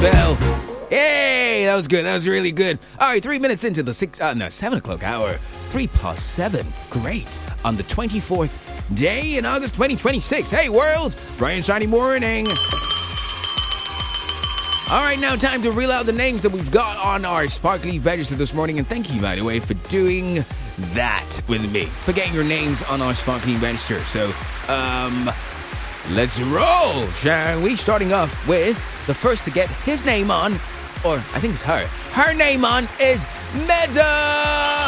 bell. Hey, that was good. That was really good. All right, 3 minutes into the 7 o'clock hour. 7:03. Great. On the 24th day in August 2026. Hey, world. Bright and shiny morning. All right, now time to reel out the names that we've got on our Sparkly Register this morning. And thank you, by the way, for doing that with me. For getting your names on our Sparkly Register. So, let's roll, shall we? Starting off with the first to get his name on, or I think it's her. Her name on is Meda.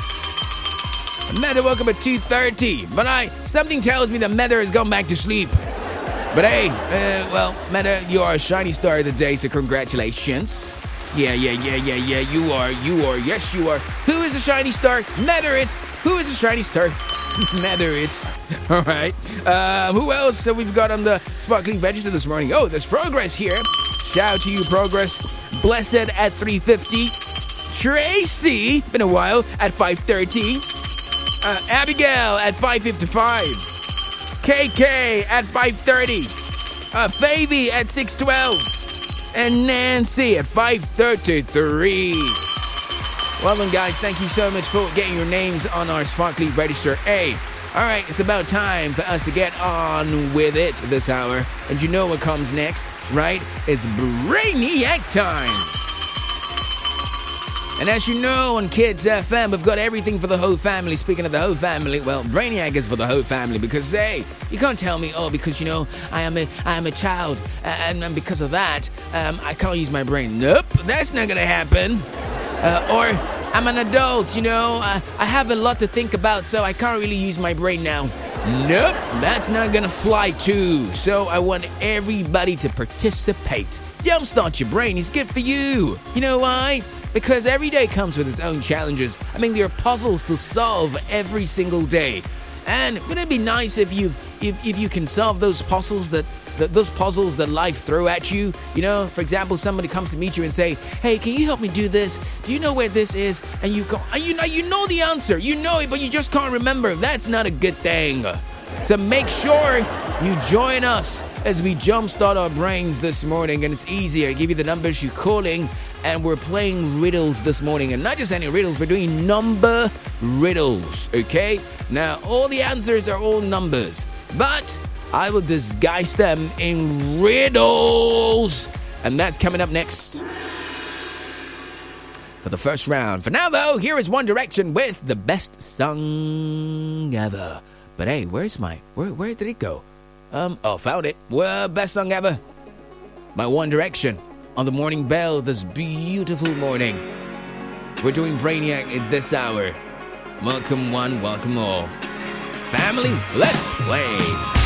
Meda woke up at 2:30, but something tells me that Meda has gone back to sleep. But hey, Meda, you are a shiny star of the day, so congratulations. Yeah, you are, yes you are. Who is a shiny star? Meda is. Who is a shiny star? Meda is. All right. Who else have we got on the Sparkling Register this morning? Oh, there's Progress here. Shout out to you, Progress. Blessed at 3:50. Tracy, been a while, at 5:30. Abigail at 5:55. KK at 5:30. Favy at 6:12. And Nancy at 5:33. Well then, guys, thank you so much for getting your names on our Sparkly Register. Hey, all right, it's about time for us to get on with it this hour. And you know what comes next, right? It's Brainiac time. And as you know, on Kids FM, we've got everything for the whole family. Speaking of the whole family, well, Brainiac is for the whole family because, hey, you can't tell me, because, I am a child, and because of that, I can't use my brain. Nope, that's not going to happen. Or I'm an adult, I have a lot to think about, so I can't really use my brain now. Nope, that's not going to fly too. So I want everybody to participate. Jumpstart your brain is good for you. You know why? Because every day comes with its own challenges. I mean, there are puzzles to solve every single day. And wouldn't it be nice if you can solve those puzzles that life throw at you? For example, somebody comes to meet you and say, "Hey, can you help me do this? Do you know where this is?" And you go, you know the answer. You know it, but you just can't remember. That's not a good thing. So make sure you join us as we jumpstart our brains this morning. And it's easy. I give you the numbers you're calling. And we're playing riddles this morning. And not just any riddles, we're doing number riddles, okay? Now, all the answers are all numbers. But I will disguise them in riddles. And that's coming up next for the first round. For now, though, here is One Direction with the best song ever. But hey, where did it go? Found it. Well, best song ever by One Direction. On the morning bell this beautiful morning. We're doing Brainiac at this hour. Welcome one, welcome all. Family, let's play.